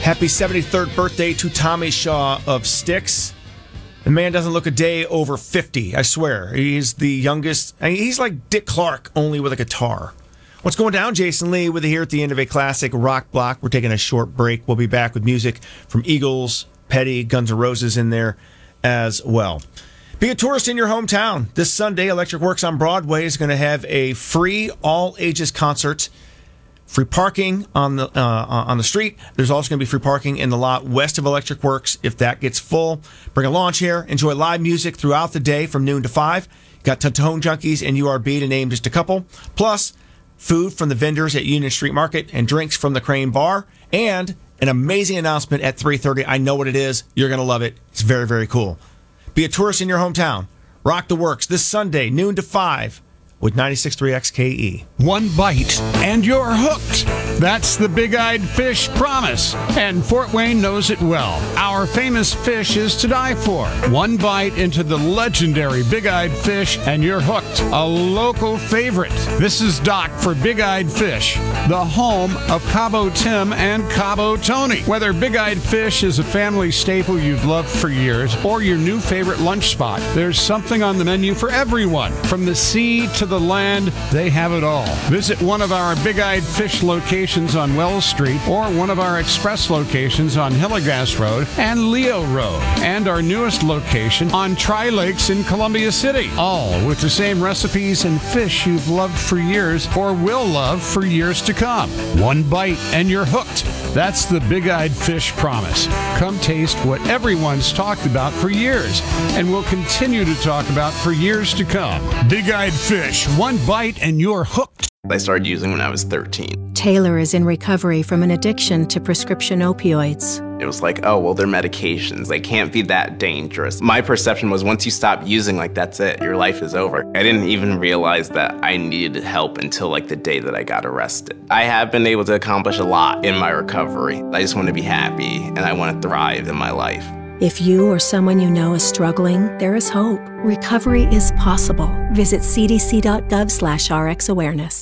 Happy 73rd birthday to Tommy Shaw of Styx. The man doesn't look a day over 50, I swear. He's the youngest. I mean, he's like Dick Clark, only with a guitar. What's going down? Jason Lee with you here at the end of a classic rock block. We're taking a short break. We'll be back with music from Eagles, Petty, Guns N' Roses in there as well. Be a tourist in your hometown. This Sunday, Electric Works on Broadway is going to have a free all-ages concert. Free parking on the street. There's also going to be free parking in the lot west of Electric Works if that gets full. Bring a lawn chair. Enjoy live music throughout the day from noon to 5. Got Tone Junkies and URB to name just a couple. Plus, food from the vendors at Union Street Market and drinks from the Crane Bar. And an amazing announcement at 3:30. I know what it is. You're going to love it. It's very, very cool. Be a tourist in your hometown. Rock the Works this Sunday, noon to 5. With 96.3 XKE. One bite and you're hooked. That's the Big-Eyed Fish promise. And Fort Wayne knows it well. Our famous fish is to die for. One bite into the legendary Big-Eyed Fish and you're hooked. A local favorite. This is Doc for Big-Eyed Fish, the home of Cabo Tim and Cabo Tony. Whether Big-Eyed Fish is a family staple you've loved for years or your new favorite lunch spot, there's something on the menu for everyone. From the sea to the land, they have it all. Visit one of our Big-Eyed Fish locations on Wells Street or one of our express locations on Hillegas Road and Leo Road, and our newest location on Tri-Lakes in Columbia City, all with the same recipes and fish you've loved for years or will love for years to come. One bite and you're hooked. That's the Big-Eyed Fish promise. Come taste what everyone's talked about for years and will continue to talk about for years to come. Big-Eyed Fish. One bite and you're hooked. I started using when I was 13. Taylor is in recovery from an addiction to prescription opioids. It was like, oh, well, they're medications. They can't be that dangerous. My perception was once you stop using, like, that's it. Your life is over. I didn't even realize that I needed help until, like, the day that I got arrested. I have been able to accomplish a lot in my recovery. I just want to be happy, and I want to thrive in my life. If you or someone you know is struggling, there is hope. Recovery is possible. Visit cdc.gov/RxAwareness.